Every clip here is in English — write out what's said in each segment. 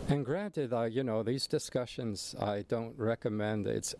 And granted, these discussions, I don't recommend. It's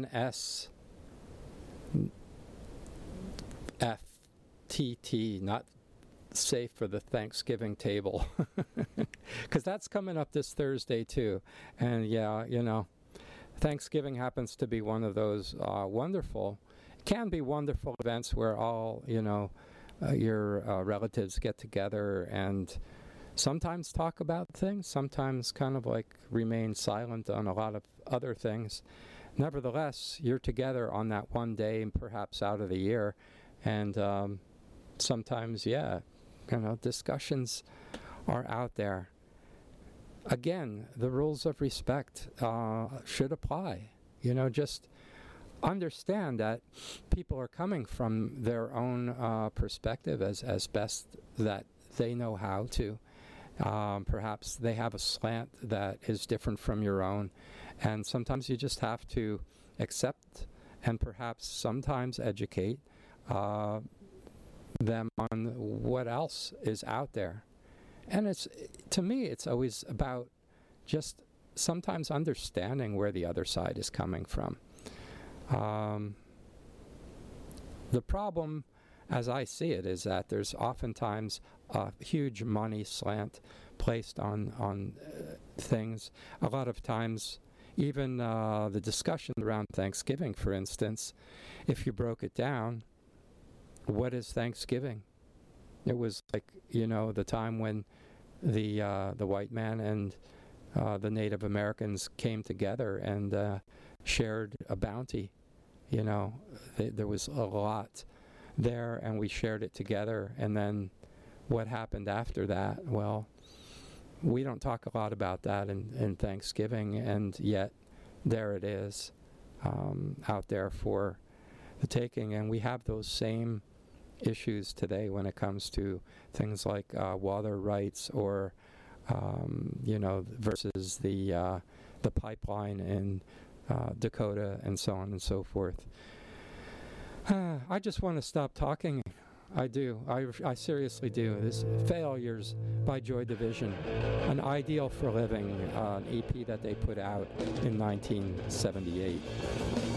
NSFTT, not safe for the Thanksgiving table. Because that's coming up this Thursday, too. And Thanksgiving happens to be one of those can be wonderful events where all, your relatives get together and sometimes talk about things, sometimes kind of like remain silent on a lot of other things. Nevertheless, you're together on that one day and perhaps out of the year. And sometimes, discussions are out there. Again, the rules of respect should apply. Just understand that people are coming from their own perspective as best that they know how to. Perhaps they have a slant that is different from your own, and sometimes you just have to accept and perhaps sometimes educate them on what else is out there. And to me, it's always about just sometimes understanding where the other side is coming from. The problem, as I see it, is that there's oftentimes a huge money slant placed on things. A lot of times, even the discussion around Thanksgiving, for instance, if you broke it down, what is Thanksgiving? It was like, the time when the white man and the Native Americans came together and shared a bounty. There was a lot there, and we shared it together. And then what happened after that? Well, we don't talk a lot about that in Thanksgiving, and yet there it is out there for the taking. And we have those same issues today when it comes to things like water rights or versus the pipeline in Dakota and so on and so forth. I just want to stop talking. I do. I seriously do. This Failures by Joy Division, an Ideal for Living, an EP that they put out in 1978.